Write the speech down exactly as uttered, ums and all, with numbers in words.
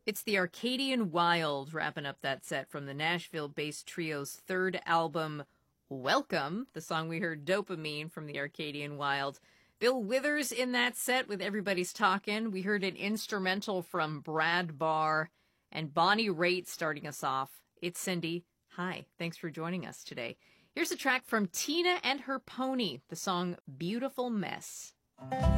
It's the Arcadian Wild wrapping up that set from the Nashville-based trio's third album, Welcome, the song we heard, Dopamine, from the Arcadian Wild. Bill Withers in that set with Everybody's Talkin'. We heard an instrumental from Brad Barr, and Bonnie Raitt starting us off. It's Cindy. Hi, thanks for joining us today. Here's a track from Tina and Her Pony, the song Beautiful Mess.